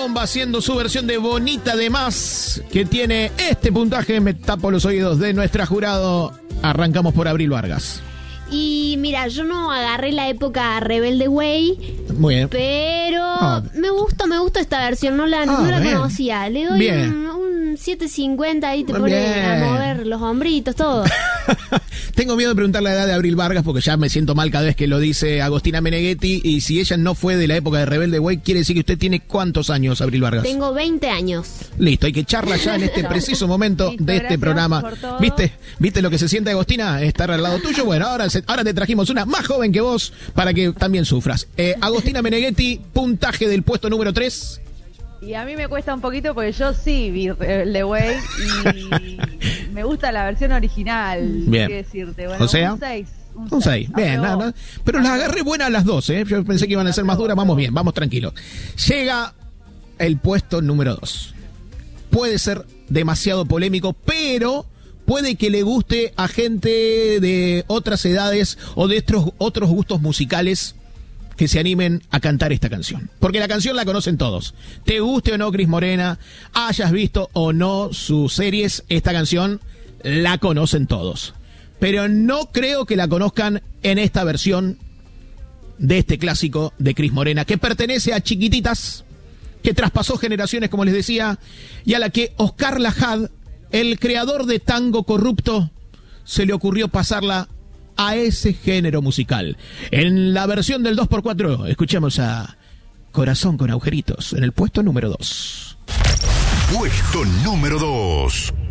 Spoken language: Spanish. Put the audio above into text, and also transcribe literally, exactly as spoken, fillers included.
Bomba haciendo su versión de Bonita de Más, que tiene este puntaje. Me tapo los oídos de nuestra jurado. Arrancamos por Abril Vargas. Y mira, yo no agarré la época Rebelde Way. Muy bien. Pero ah. me gusta, me gusta esta versión. No la, ah, no la conocía. Le doy bien. un, un siete cincuenta y te pone bien. a mover los hombritos, todo. Tengo miedo de preguntar la edad de Abril Vargas porque ya me siento mal cada vez que lo dice Agostina Meneghetti. Y si ella no fue de la época de Rebelde Way, quiere decir que usted tiene ¿cuántos años, Abril Vargas? Tengo veinte años. Listo, hay que echarla ya en este preciso momento Listo, de este programa. ¿Viste? ¿Viste lo que se siente, Agostina? Estar al lado tuyo. Bueno, ahora, se, ahora te trajimos una más joven que vos para que también sufras. Eh, Agostina Meneghetti, puntaje del puesto número tres. Y a mí me cuesta un poquito porque yo sí vi The Way y me gusta la versión original. Bien. ¿Qué decirte? Bueno, o sea, un seis. Un seis. Bien, nada, nada. Pero las agarré buenas las dos, ¿eh? Yo pensé que iban a ser más duras. Vamos bien, vamos tranquilos. Llega el puesto número dos. Puede ser demasiado polémico, pero puede que le guste a gente de otras edades o de otros, otros gustos musicales que se animen a cantar esta canción. Porque la canción la conocen todos. Te guste o no Cris Morena, hayas visto o no sus series, esta canción la conocen todos. Pero no creo que la conozcan en esta versión de este clásico de Cris Morena, que pertenece a Chiquititas, que traspasó generaciones, como les decía, y a la que Oscar Lajad, el creador de Tango Corrupto, se le ocurrió pasarla a ese género musical. En la versión del dos por cuatro, escuchamos a Corazón con Agujeritos, en el puesto número dos. Puesto número dos.